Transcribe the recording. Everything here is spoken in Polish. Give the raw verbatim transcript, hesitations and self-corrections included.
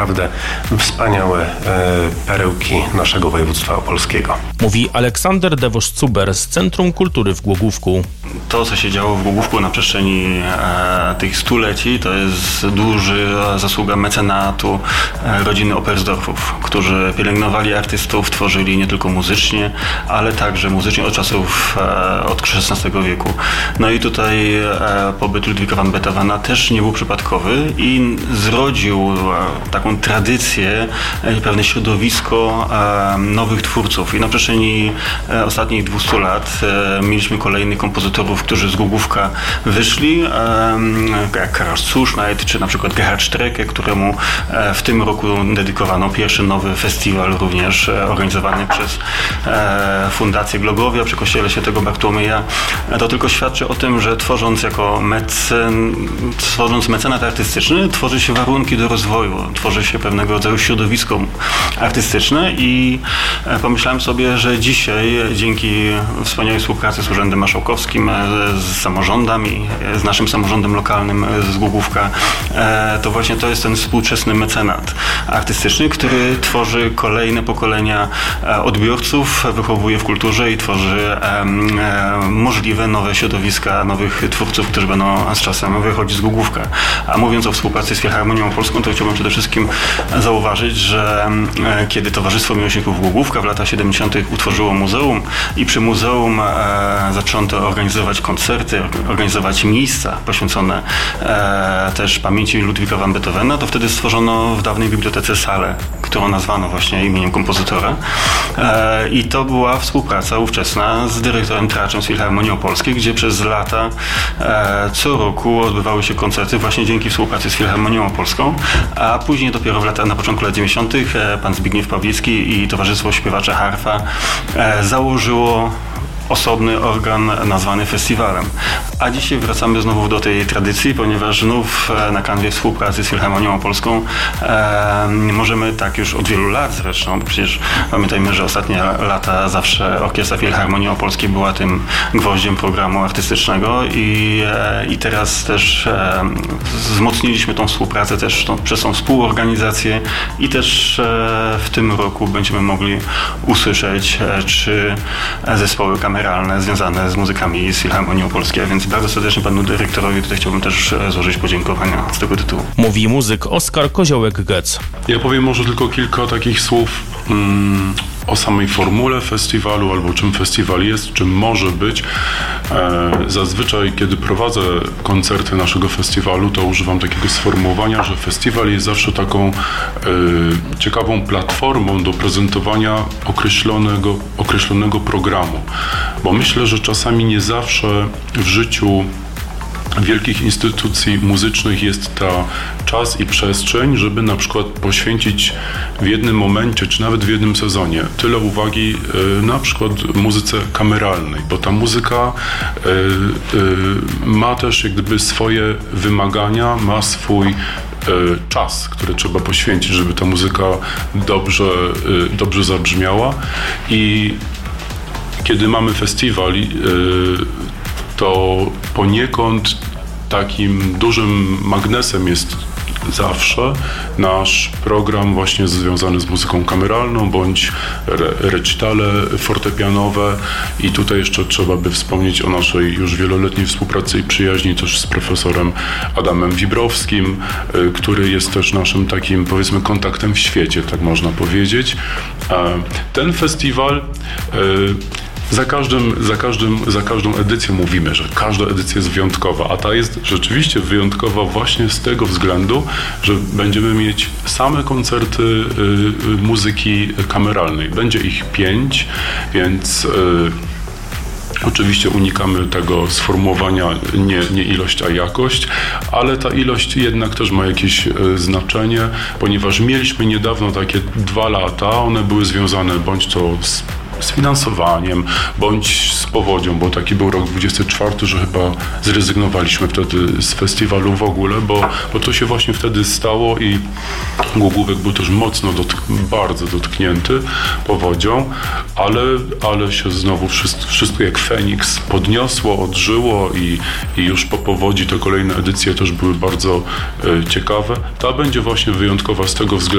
Naprawdę wspaniałe e, perełki naszego województwa opolskiego. Mówi Aleksander Dewosz-Cuber z Centrum Kultury w Głogówku. To, co się działo w Głogówku na przestrzeni e, tych stuleci, to jest duża zasługa mecenatu e, rodziny Oberstdorfów, którzy pielęgnowali artystów, tworzyli nie tylko muzycznie, ale także muzycznie od czasów e, od szesnastego wieku. No i tutaj e, pobyt Ludwika van Beethovena też nie był przypadkowy i zrodził e, taką tradycję i pewne środowisko e, nowych twórców. I na przestrzeni e, ostatnich dwustu lat e, mieliśmy kolejnych kompozytorów, którzy z Głogówka wyszli, e, jak Karol Zuschneid, czy na przykład Gerhard Strecke, któremu e, w tym roku dedykowano pierwszy nowy festiwal, również e, organizowany przez e, Fundację Glogowia przy kościele świętego Bartłomieja. E, to tylko świadczy o tym, że tworząc jako mecen, tworząc mecenat artystyczny, tworzy się warunki do rozwoju, tworzy się pewnego rodzaju środowisko artystyczne i pomyślałem sobie, że dzisiaj dzięki wspaniałej współpracy z Urzędem Marszałkowskim, z samorządami, z naszym samorządem lokalnym z Głogówka, to właśnie to jest ten współczesny mecenat artystyczny, który tworzy kolejne pokolenia odbiorców, wychowuje w kulturze i tworzy możliwe nowe środowiska, nowych twórców, którzy będą z czasem wychodzić z Głogówka. A mówiąc o współpracy z Filharmonią Opolską, to chciałbym przede wszystkim zauważyć, że kiedy Towarzystwo Miłośników Głogówka w latach siedemdziesiątych utworzyło muzeum i przy muzeum e, zaczęto organizować koncerty, organizować miejsca poświęcone e, też pamięci Ludwika van Beethovena, to wtedy stworzono w dawnej bibliotece salę, którą nazwano właśnie imieniem kompozytora. E, I to była współpraca ówczesna z dyrektorem Traczem z Filharmonii Opolskiej, gdzie przez lata e, co roku odbywały się koncerty właśnie dzięki współpracy z Filharmonią Opolską, a później dopiero w latach, na początku lat dziewięćdziesiątych pan Zbigniew Pawlicki i Towarzystwo Śpiewacze Harfa e, założyło osobny organ nazwany festiwalem. A dzisiaj wracamy znowu do tej tradycji, ponieważ znów na kanwie współpracy z Filharmonią Opolską e, możemy tak już od wielu lat zresztą, bo przecież pamiętajmy, że ostatnie lata zawsze Orkiestra Filharmonii Opolskiej była tym gwoździem programu artystycznego i, e, i teraz też e, wzmocniliśmy tą współpracę też tą, przez tą współorganizację i też e, w tym roku będziemy mogli usłyszeć e, trzy zespoły kameralne związane z muzykami z Filharmonii Opolskiej, więc bardzo serdecznie panu dyrektorowi tutaj chciałbym też złożyć podziękowania z tego tytułu. Mówi muzyk Oskar Koziołek-Gec. Ja powiem może tylko kilka takich słów mm, o samej formule festiwalu, albo czym festiwal jest, czym może być. E, zazwyczaj, kiedy prowadzę koncerty naszego festiwalu, to używam takiego sformułowania, że festiwal jest zawsze taką e, ciekawą platformą do prezentowania określonego, określonego programu. Bo myślę, że czasami nie zawsze w życiu wielkich instytucji muzycznych jest ta czas i przestrzeń, żeby na przykład poświęcić w jednym momencie, czy nawet w jednym sezonie tyle uwagi y, na przykład muzyce kameralnej, bo ta muzyka y, y, ma też jak gdyby swoje wymagania, ma swój y, czas, który trzeba poświęcić, żeby ta muzyka dobrze, y, dobrze zabrzmiała. I kiedy mamy festiwal, y, to poniekąd takim dużym magnesem jest zawsze nasz program właśnie związany z muzyką kameralną bądź re recitale fortepianowe i tutaj jeszcze trzeba by wspomnieć o naszej już wieloletniej współpracy i przyjaźni też z profesorem Adamem Wibrowskim, y, który jest też naszym takim, powiedzmy, kontaktem w świecie, tak można powiedzieć. Ten festiwal y, Za każdym, za, każdym, za każdą edycją mówimy, że każda edycja jest wyjątkowa, a ta jest rzeczywiście wyjątkowa właśnie z tego względu, że będziemy mieć same koncerty y, y, muzyki kameralnej. Będzie ich pięć, więc y, oczywiście unikamy tego sformułowania nie, nie ilość, a jakość, ale ta ilość jednak też ma jakieś y, znaczenie, ponieważ mieliśmy niedawno takie dwa lata, one były związane bądź to z z finansowaniem, bądź z powodzią, bo taki był rok dwudziesty czwarty, że chyba zrezygnowaliśmy wtedy z festiwalu w ogóle, bo, bo to się właśnie wtedy stało i Głogówek był też mocno, dotk- bardzo dotknięty powodzią, ale, ale się znowu wszystko, wszystko jak Feniks podniosło, odżyło i, i już po powodzi te kolejne edycje też były bardzo e, ciekawe. Ta będzie właśnie wyjątkowa z tego względu,